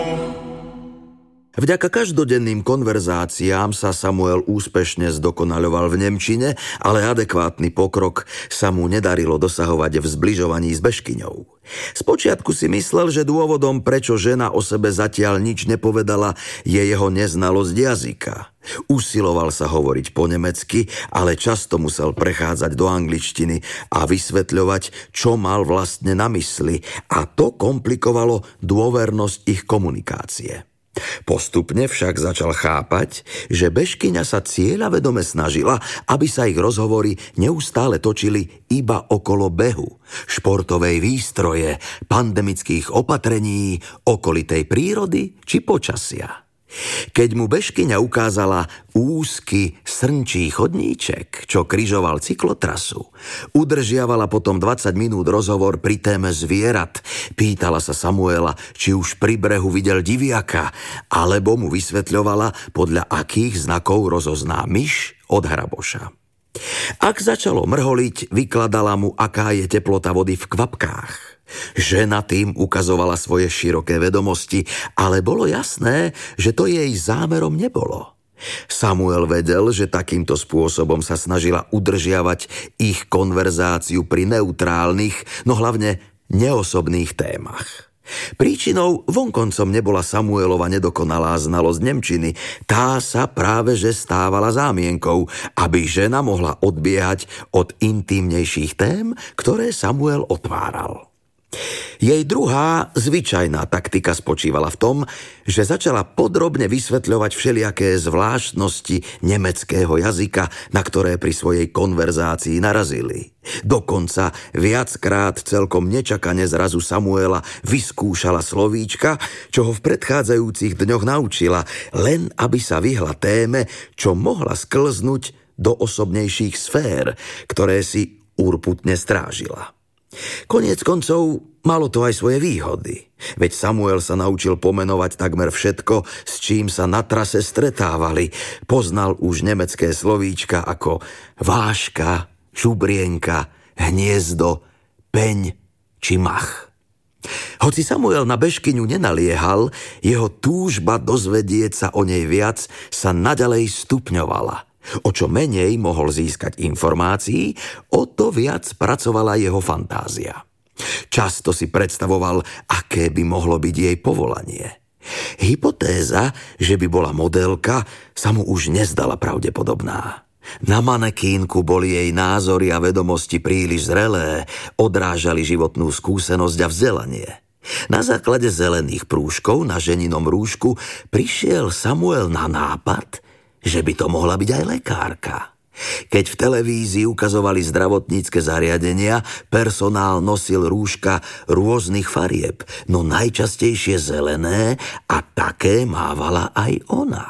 Vďaka každodenným konverzáciám sa Samuel úspešne zdokonaľoval v nemčine, ale adekvátny pokrok sa mu nedarilo dosahovať v zbližovaní s Bežkyňou. Spočiatku si myslel, že dôvodom, prečo žena o sebe zatiaľ nič nepovedala, je jeho neznalosť jazyka. Usiloval sa hovoriť po nemecky, ale často musel prechádzať do angličtiny a vysvetľovať, čo mal vlastne na mysli, a to komplikovalo dôvernosť ich komunikácie. Postupne však začal chápať, že Bežkyňa sa cieľavedome snažila, aby sa ich rozhovory neustále točili iba okolo behu, športovej výstroje, pandemických opatrení, okolitej prírody či počasia. Keď mu Bežkyňa ukázala úzky srnčí chodníček, čo križoval cyklotrasu, udržiavala potom 20 minút rozhovor pri téme zvierat. Pýtala sa Samuela, či už pri brehu videl diviaka, alebo mu vysvetľovala, podľa akých znakov rozozná myš od hraboša. Ak začalo mrholiť, vykladala mu, aká je teplota vody v kvapkách. Žena tým ukazovala svoje široké vedomosti, ale bolo jasné, že to jej zámerom nebolo. Samuel vedel, že takýmto spôsobom sa snažila udržiavať ich konverzáciu pri neutrálnych, no hlavne neosobných témach. Príčinou vonkoncom nebola Samuelova nedokonalá znalosť nemčiny, tá sa práve že stávala zámienkou, aby žena mohla odbiehať od intímnejších tém, ktoré Samuel otváral. Jej druhá, zvyčajná taktika spočívala v tom, že začala podrobne vysvetľovať všelijaké zvláštnosti nemeckého jazyka, na ktoré pri svojej konverzácii narazili. Dokonca viackrát celkom nečakane zrazu Samuela vyskúšala slovíčka, čo ho v predchádzajúcich dňoch naučila, len aby sa vyhla téme, čo mohla sklznúť do osobnejších sfér, ktoré si urputne strážila. Koniec koncov malo to aj svoje výhody, veď Samuel sa naučil pomenovať takmer všetko, s čím sa na trase stretávali. Poznal už nemecké slovíčka ako váška, žubrienka, hniezdo, peň či mach. Hoci Samuel na Bežkyňu nenaliehal, jeho túžba dozvedieť sa o nej viac sa naďalej stupňovala. O čo menej mohol získať informácií, o to viac pracovala jeho fantázia. Často si predstavoval, aké by mohlo byť jej povolanie. Hypotéza, že by bola modelka, sa mu už nezdala pravdepodobná. Na manekínku boli jej názory a vedomosti príliš zrelé, odrážali životnú skúsenosť a vzdelanie. Na základe zelených prúžkov na ženinom rúšku prišiel Samuel na nápad, že by to mohla byť aj lekárka. Keď v televízii ukazovali zdravotnícke zariadenia, personál nosil rúška rôznych farieb, no najčastejšie zelené, a také mávala aj ona.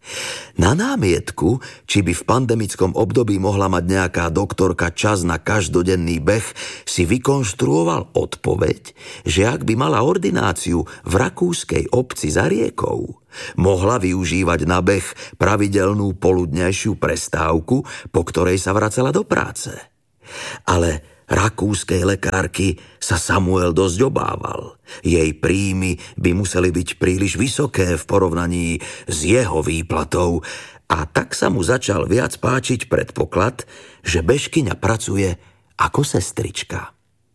Na námietku, či by v pandemickom období mohla mať nejaká doktorka čas na každodenný beh, si vykonštruoval odpoveď, že ak by mala ordináciu v rakúskej obci za riekou, mohla využívať na beh pravidelnú poludňajšiu prestávku, po ktorej sa vracala do práce. Ale rakúskej lekárky sa Samuel dosť obával. Jej príjmy by museli byť príliš vysoké v porovnaní s jeho výplatou, a tak sa mu začal viac páčiť predpoklad, že Bežkyňa pracuje ako sestrička.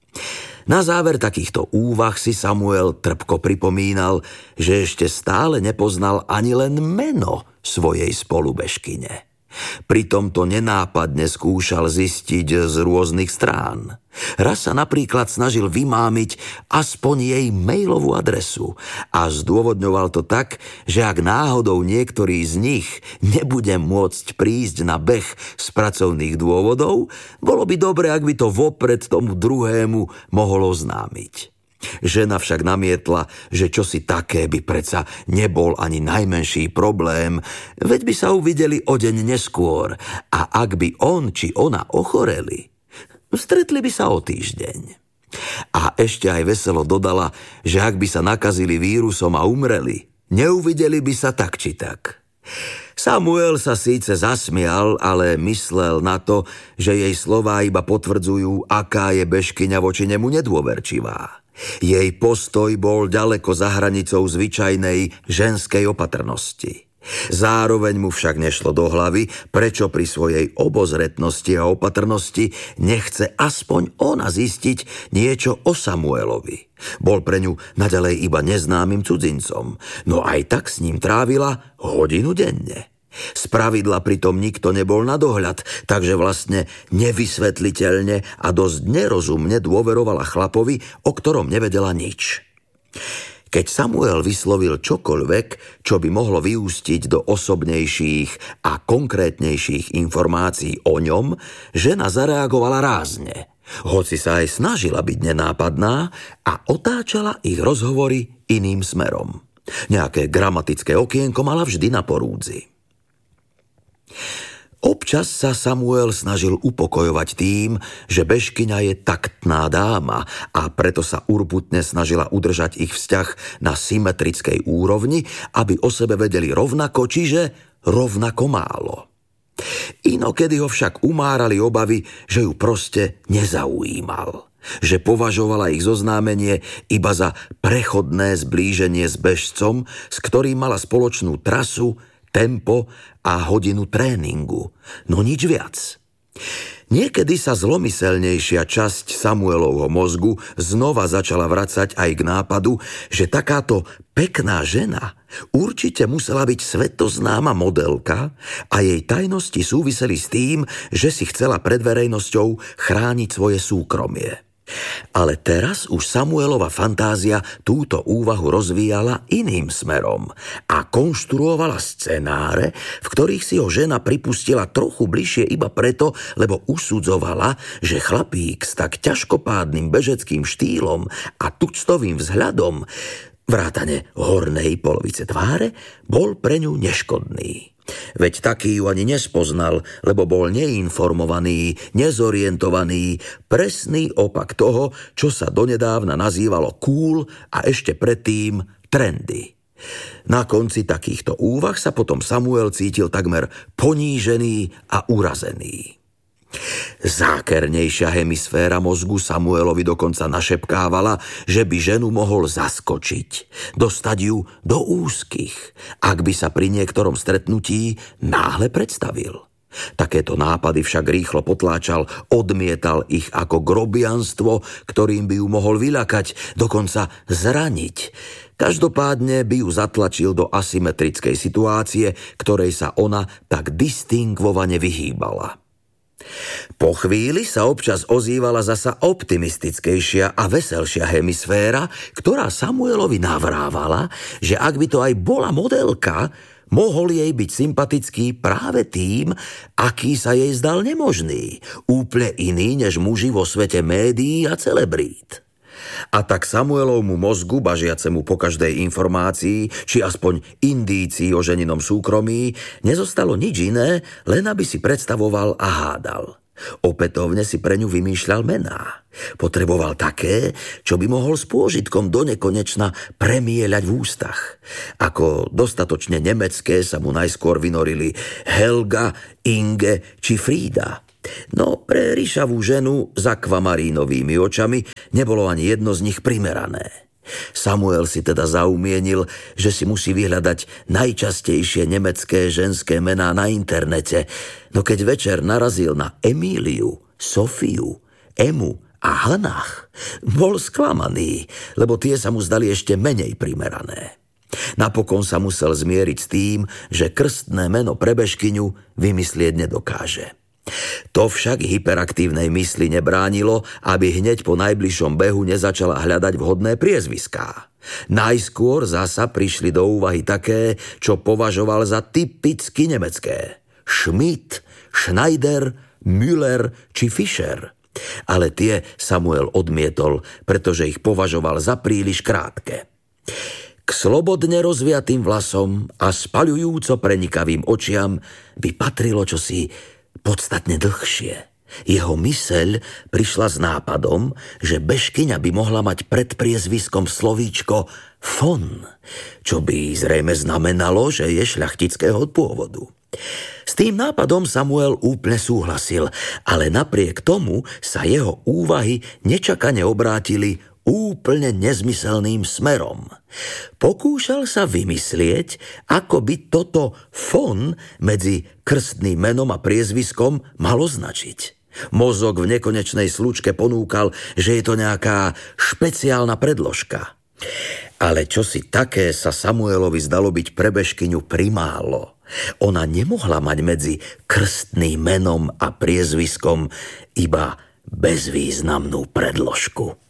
Na záver takýchto úvah si Samuel trpko pripomínal, že ešte stále nepoznal ani len meno svojej spolubežkyne. Pritom to nenápadne skúšal zistiť z rôznych strán. Raz sa napríklad snažil vymámiť aspoň jej mailovú adresu a zdôvodňoval to tak, že ak náhodou niektorý z nich nebude môcť prísť na beh z pracovných dôvodov, bolo by dobre, ak by to vopred tomu druhému mohol oznámiť. Žena však namietla, že čosi také by predsa nebol ani najmenší problém, veď by sa uvideli o deň neskôr, a ak by on či ona ochoreli, stretli by sa o týždeň. A ešte aj veselo dodala, že ak by sa nakazili vírusom a umreli, neuvideli by sa tak či tak. Samuel sa síce zasmial, ale myslel na to, že jej slová iba potvrdzujú, aká je Bežkyňa voči nemu nedôverčivá. Jej postoj bol ďaleko za hranicou zvyčajnej ženskej opatrnosti. Zároveň mu však nešlo do hlavy, prečo pri svojej obozretnosti a opatrnosti nechce aspoň ona zistiť niečo o Samuelovi. Bol pre ňu naďalej iba neznámym cudzincom, no aj tak s ním trávila hodinu denne. Spravidla pritom nikto nebol na dohľad, takže vlastne nevysvetliteľne a dosť nerozumne dôverovala chlapovi, o ktorom nevedela nič. Keď Samuel vyslovil čokoľvek, čo by mohlo vyústiť do osobnejších a konkrétnejších informácií o ňom, žena zareagovala rázne, hoci sa aj snažila byť nenápadná a otáčala ich rozhovory iným smerom. Nejaké gramatické okienko mala vždy na porúdzi. Občas sa Samuel snažil upokojovať tým, že bežkyňa je taktná dáma a preto sa urputne snažila udržať ich vzťah na symetrickej úrovni, aby o sebe vedeli rovnako, čiže rovnako málo. Inokedy ho však umárali obavy, že ju proste nezaujímal, že považovala ich zoznámenie iba za prechodné zblíženie s bežcom, s ktorým mala spoločnú trasu, tempo a hodinu tréningu, no nič viac. Niekedy sa zlomyselnejšia časť Samuelovho mozgu znova začala vracať aj k nápadu, že takáto pekná žena určite musela byť svetoznáma modelka a jej tajnosti súviseli s tým, že si chcela pred verejnosťou chrániť svoje súkromie. Ale teraz už Samuelova fantázia túto úvahu rozvíjala iným smerom a konštruovala scenáre, v ktorých si ho žena pripustila trochu bližšie iba preto, lebo usudzovala, že chlapík s tak ťažkopádnym bežeckým štýlom a tuctovým vzhľadom, vrátane hornej polovice tváre, bol pre ňu neškodný. Veď taký ju ani nespoznal, lebo bol neinformovaný, nezorientovaný, presný opak toho, čo sa donedávna nazývalo cool a ešte predtým trendy. Na konci takýchto úvah sa potom Samuel cítil takmer ponížený a urazený. Zákernejšia hemisféra mozgu Samuelovi dokonca našepkávala, že by ženu mohol zaskočiť, dostať ju do úzkých, ak by sa pri niektorom stretnutí náhle predstavil. Takéto nápady však rýchlo potláčal, odmietal ich ako grobianstvo, ktorým by ju mohol vyľakať, dokonca zraniť. Každopádne by ju zatlačil do asymetrickej situácie, ktorej sa ona tak distingvovane vyhýbala. Po chvíli sa občas ozývala zasa optimistickejšia a veselšia hemisféra, ktorá Samuelovi navrávala, že ak by to aj bola modelka, mohol jej byť sympatický práve tým, aký sa jej zdal nemožný, úplne iný než muži vo svete médií a celebrít. A tak Samuelovmu mozgu, bažiacemu po každej informácii, či aspoň indícii o ženinom súkromí, nezostalo nič iné, len aby si predstavoval a hádal. Opätovne si pre ňu vymýšľal mená. Potreboval také, čo by mohol s pôžitkom donekonečna premieľať v ústach. Ako dostatočne nemecké sa mu najskôr vynorili Helga, Inge či Frida. No pre ríšavú ženu s akvamarínovými očami nebolo ani jedno z nich primerané. Samuel si teda zaumienil, že si musí vyhľadať najčastejšie nemecké ženské mená na internete, no keď večer narazil na Emíliu, Sofiu, Emu a Hannah, bol sklamaný, lebo tie sa mu zdali ešte menej primerané. Napokon sa musel zmieriť s tým, že krstné meno pre bežkyňu vymyslieť nedokáže. To však hyperaktívnej mysli nebránilo, aby hneď po najbližšom behu nezačala hľadať vhodné priezviská. Najskôr zasa prišli do úvahy také, čo považoval za typicky nemecké. Schmidt, Schneider, Müller či Fischer. Ale tie Samuel odmietol, pretože ich považoval za príliš krátke. K slobodne rozviatým vlasom a spaľujúco prenikavým očiam by patrilo čosi podstatne dlhšie. Jeho myseľ prišla s nápadom, že bežkyňa by mohla mať pred priezviskom slovíčko von, čo by zrejme znamenalo, že je šľachtického pôvodu. S tým nápadom Samuel úplne súhlasil, ale napriek tomu sa jeho úvahy nečakane obrátili úplne nezmyselným smerom. Pokúšal sa vymyslieť, ako by toto von medzi krstným menom a priezviskom malo značiť. Mozog v nekonečnej slučke ponúkal, že je to nejaká špeciálna predložka. Ale čosi také sa Samuelovi zdalo byť pre Bežkyňu primálo. Ona nemohla mať medzi krstným menom a priezviskom iba bezvýznamnú predložku.